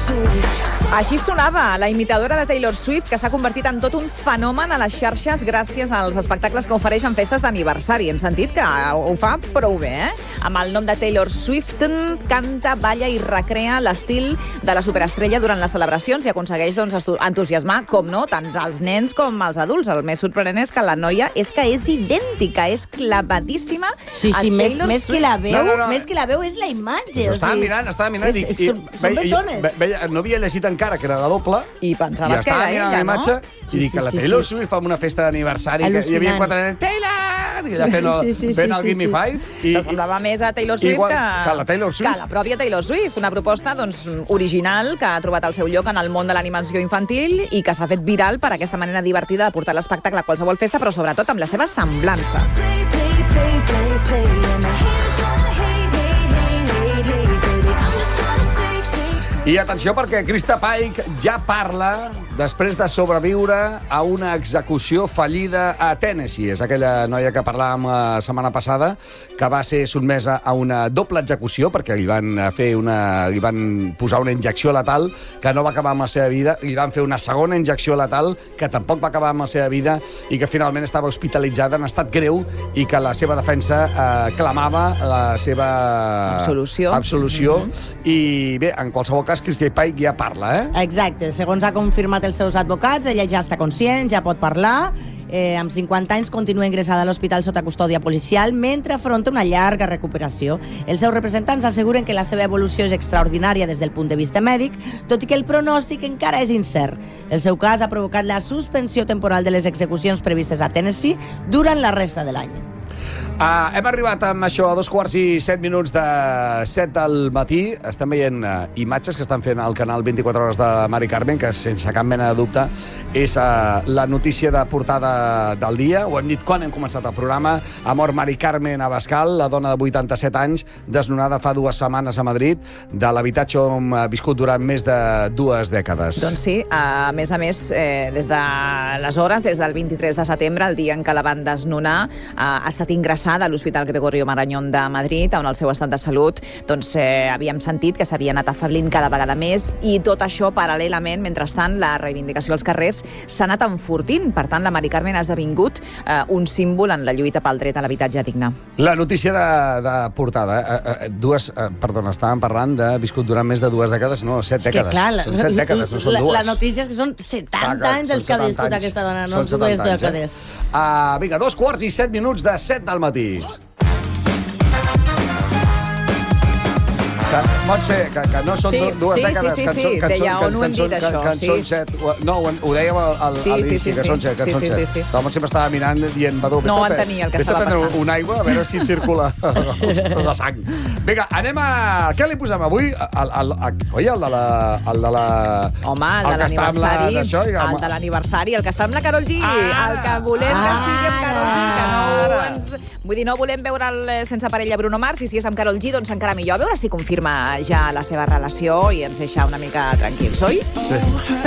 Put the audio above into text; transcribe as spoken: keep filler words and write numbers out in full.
Així sonava la imitadora de Taylor Swift, que s'ha convertit en tot un fenomen a les xarxes gràcies als espectacles que ofereix en festes d'aniversari. Hem sentit que ho fa prou bé, eh? Amb el nom de Taylor Swift, canta, balla i recrea l'estil de la superestrella durant les celebracions i aconsegueix doncs, entusiasmar, com no, tant els nens com els adults. El més sorprenent és que la noia és que és idèntica, és clavadíssima. Sí, sí, més, més que la veu, no, no, no. més que la veu és la imatge. O estava sigui, mirant, estava mirant és, i, i, són, són persones. Veia, no havia llegit encara que era de doble. I pensaves que era ella, no? Imatge, Sí, I dic que sí, la sí, Taylor sí. Swift fa una festa d'aniversari que hi havia quatre nens, Taylor! I allà fent el, sí, sí, sí, fent el sí, Give Me sí. Five. I, S'assemblava més a Taylor Swift igual, que, que, la Taylor Swift. que la pròpia Taylor Swift. Una proposta doncs, original que ha trobat el seu lloc en el món de l'animació infantil i que s'ha fet viral per aquesta manera divertida de portar l'espectacle a qualsevol festa, però sobretot amb la seva semblança. I atenció perquè Krista Paik ja parla després de sobreviure a una execució fallida a Tennessee. És aquella noia que parlàvem la setmana passada que va ser sotmesa a una doble execució perquè li van fer una, li van posar una injecció letal que no va acabar amb la seva vida, li van fer una segona injecció letal que tampoc va acabar amb la seva vida i que finalment estava hospitalitzada en estat greu i que la seva defensa eh, clamava la seva absolució. absolució. Mm-hmm. I bé, en qualsevol cas, Krista Paik ja parla, eh? Exacte. Segons ha confirmat els seus advocats, ella ja està conscient, ja pot parlar. Eh, amb cinquanta anys continua ingressada a l'hospital sota custòdia policial mentre afronta una llarga recuperació. Els seus representants asseguren que la seva evolució és extraordinària des del punt de vista mèdic, tot i que el pronòstic encara és incert. El seu cas ha provocat la suspensió temporal de les execucions previstes a Tennessee durant la resta de l'any. Uh, hem arribat amb això a dos quarts i set minuts de set del matí. Estem veient uh, imatges que estan fent al canal vint-i-quatre hores de Mari Carmen, que sense cap mena de dubte és uh, la notícia de portada del dia. Ho hem dit quan hem començat el programa. Ha mort Mari Carmen Abascal, la dona de vuitanta-set anys, desnonada fa dues setmanes a Madrid, de l'habitatge on ha viscut durant més de dues dècades. Doncs sí, a més a més, eh, des d'aleshores, des del vint-i-tres de setembre, el dia en què la van desnonar, eh, ha estat ingressada a l'Hospital Gregorio Marañón de Madrid, on el seu estat de salut doncs, eh, havíem sentit que s'havia anat afeblint cada vegada més i tot això paral·lelament, mentrestant, la reivindicació als carrers s'ha anat enfortint. Per tant, la Mari Carmen ha esdevingut eh, un símbol en la lluita pel dret a l'habitatge digne. La notícia de, de portada. Eh, eh, dues, eh, perdona, estàvem parlant de viscut durant més de dues dècades, no, set és dècades. Que, clar, la, són set dècades, no són la, dues. La notícia és que són setanta clar, anys els que ha viscut anys. aquesta dona, no són dues anys, dècades. Eh? Uh, vinga, dos quarts i set minuts de set del matí. Que, Montse, que, que no són sí, dues sí, dècades, sí, sí, que, sí. són, que, Deia, són, on ho hem dit, que, això, que en sí. són set. No, ho, ho dèiem al, al, sí, a l'inici, sí, sí, que són set. Que sí, són sí, set. sí, sí. La Montse m'estava mirant dient, Badó, no ho entenia el que estava passant. Vés a prendre una aigua a veure si et circula la sang. Vinga, anem a... Què li posem avui? El, el, el, oi, el de la... El de la... Home, el, el de l'aniversari. El de l'aniversari, el que està amb la Karol G. Ah, el que volem que estigui amb Karol G. Que no ens... Vull dir, no volem veure'l sense parella Bruno Mars, i si és amb Karol G, doncs encara millor. A veure si confirma ja la seva relació i ens deixa una mica tranquils, oi? Sí.